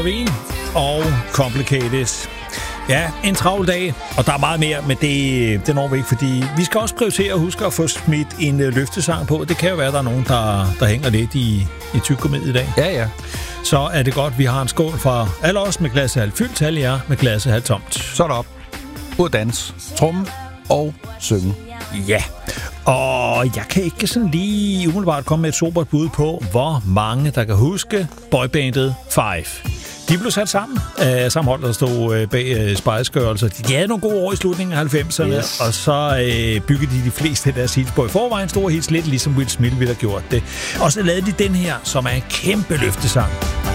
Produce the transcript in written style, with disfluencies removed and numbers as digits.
Vin og Complicated. Ja, en travl dag, og der er meget mere, men det når vi ikke, fordi vi skal også prioritere at huske at få smidt en løftesang på. Det kan jo være, at der er nogen, der hænger lidt i tykkommet i dag. Ja. Så er det godt, vi har en skål fra alle os med glasset halvt fyldt, alle jer med glasset halvt tomt. Så er der op. Ud at danse, tromme og synge. Ja, og jeg kan ikke sådan lige umiddelbart komme med et sobert bud på, hvor mange der kan huske boybandet Five. De blev sat sammen af samme hold, der stod bag Spice Girls. De havde nogle gode år i slutningen af 90'erne, yes. Og så byggede de fleste af deres hits på i forvejen. Store hits lidt ligesom Will Smith ville have gjort det. Og så lavede de den her, som er en kæmpe løftesang.